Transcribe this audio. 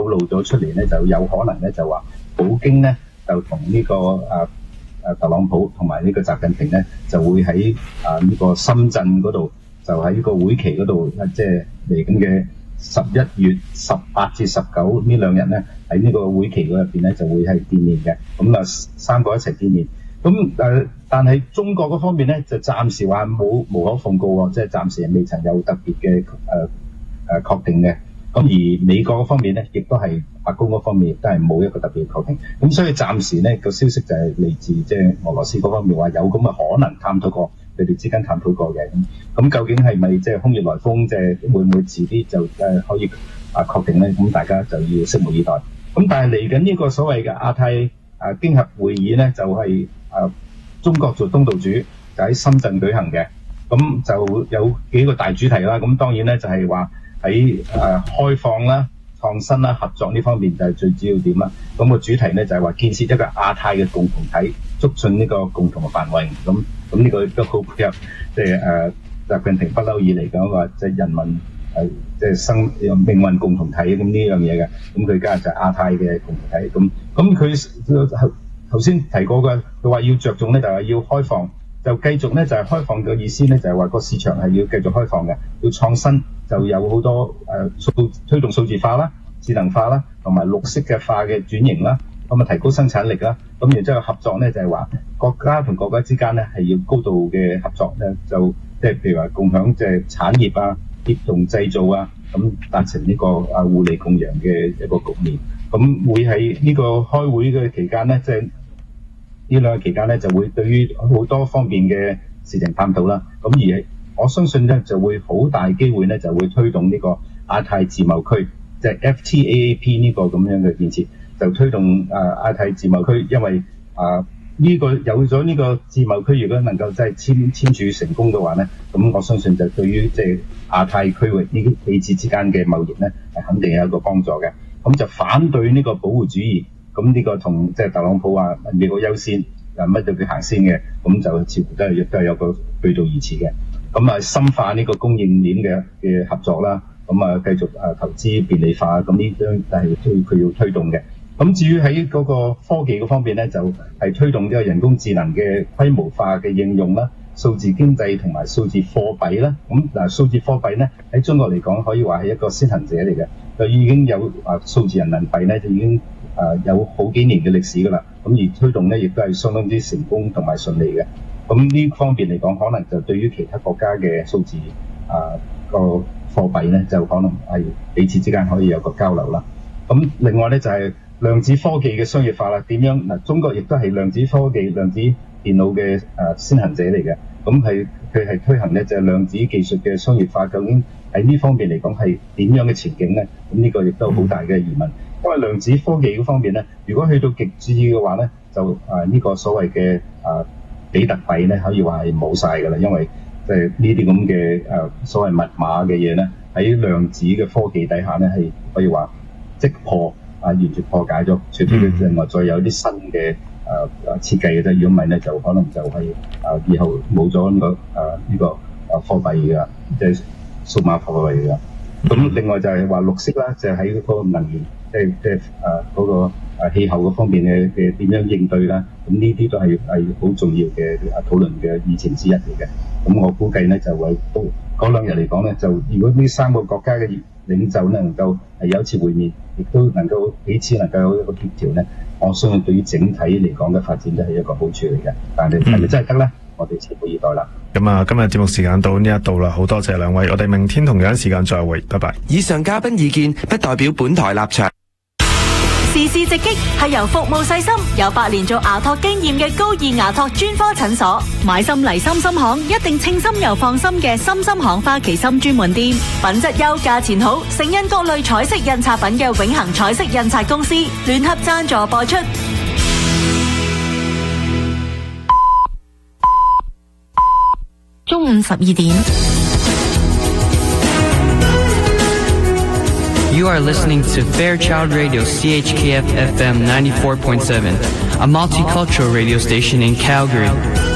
透露咗出嚟咧，就有可能咧就話普京咧就同呢個特朗普同埋呢個習近平咧就會喺呢個深圳嗰度，就喺呢個會期嗰度，即係嚟緊嘅11月18至19呢兩日咧，喺呢個會期嗰入邊咧就會係見面嘅。咁三個一齊見面。咁但係中國嗰方面咧就暫時話無可奉告喎，即係暫時未曾有特別嘅確定嘅。咁而美國嗰方面咧，亦都係白宮嗰方面亦都係冇一個特別嘅確定。咁所以暫時咧個消息就係嚟自即係俄羅斯嗰方面話有咁嘅可能探討過，佢哋之間探討過嘅。咁究竟係咪即係空穴來風，即係會唔會遲啲就可以確定咧？咁大家就要拭目以待。咁但係嚟緊呢個所謂嘅亞太經合會議咧，就係中國做東道主，就喺深圳舉行嘅。咁就有幾個大主題啦。咁當然咧就係話喺開放啦、創新啦、合作呢方面就係最主要點啦。咁個主題咧就係話建設一個亞太嘅共同體，促進呢個共同嘅繁榮。咁呢個亦都好配合，即係習近平不嬲以嚟講話，即係人民即係命運共同體咁呢樣嘢嘅。咁佢家就係亞太嘅共同體。咁佢頭先提過嘅，佢話要着重咧就係要開放，就繼續咧就係開放嘅意思咧就係話個市場係要繼續開放嘅，要創新，就有好多推動數字化啦、智能化啦，同埋綠色嘅化嘅轉型啦，咁提高生產力啦。咁然之後合作咧就係話國家同國家之間咧係要高度嘅合作咧，就即係譬如話共享即係產業啊、協同製造啊，咁達成呢個互利共贏嘅一個局面。咁會喺呢個開會嘅期間咧，即係呢兩個期間咧，就會對於好多方面嘅事情探討啦。咁而我相信咧，就會好大機會咧，就會推動呢個亞太自貿區，即係 FTAAP 呢個咁樣嘅建設，就推動亞太自貿區。因為呢個有咗呢個自貿區，如果能夠真係簽署成功嘅話咧，咁我相信就對於即係亞太區域呢彼此之間嘅貿易咧，係肯定有一個幫助嘅。咁就反對呢個保護主義，咁呢個同即係特朗普話美國優先，乜都佢行先嘅，咁就似乎都係有個背道而馳嘅。咁深化呢個供應鏈嘅合作啦，咁繼續投資便利化，咁呢啲都係佢要推動嘅。咁至於喺嗰個科技嗰方面咧，就係推動呢個人工智能嘅規模化嘅應用啦，數字經濟同埋數字貨幣啦。咁數字貨幣咧喺中國嚟講，可以話係一個先行者嚟嘅，就已經有數字人民幣咧，就已經有好幾年嘅歷史㗎啦。咁而推動咧，亦都係相當之成功同埋順利嘅。咁呢方面嚟講，可能就對於其他國家嘅數字個貨幣咧，就可能係彼此之間可以有個交流啦。咁另外咧就係量子科技嘅商業化啦。點樣嗱？中國亦都係量子科技、量子電腦嘅先行者嚟嘅。咁佢係推行咧就係量子技術嘅商業化。究竟喺呢方面嚟講係點樣嘅前景咧？咁呢個亦都好大嘅疑問。因為量子科技嗰方面咧，如果去到極致嘅話咧，就呢個所謂嘅比特幣咧，可以話係冇晒㗎啦。因為即係呢啲咁嘅所謂密碼嘅嘢咧，喺量子嘅科技底下咧，係可以話即破完全破解咗，除非佢另外再有啲新嘅設計嘅啫。如果唔係咧，就可能就係以後冇咗呢個貨幣㗎，即係數碼貨幣㗎。咁另外就係話綠色啦，就喺嗰個能源，即係嗰個氣候嗰方面嘅點樣應對啦。咁呢啲都係好重要嘅討論嘅議程之一嚟嘅。咁我估計咧就會嗰兩日嚟講咧，就如果呢三個國家嘅領袖咧能夠係有一次會面，亦都能夠彼此能夠有一個協調咧，我相信對於整體嚟講嘅發展都係一個好處嚟嘅。但係係咪真係得咧？我哋拭目以待啦。 咁啊，今日節目時間到呢一度啦，好多謝兩位，我哋明天同樣時間再會，拜拜。 以上嘉賓意見不代表本台立場。 時事直擊係由服務細心、有8年做牙托經驗嘅高爾牙托專科診所，買心嚟心心行，一定稱心又放心嘅心心行花旗參專門店，品質優、價錢好，盛印各類彩色印刷品嘅永恆彩色印刷公司聯合贊助播出。 中午12點。 You are listening to Fairchild Radio CHKF FM 94.7, a multicultural radio station in Calgary.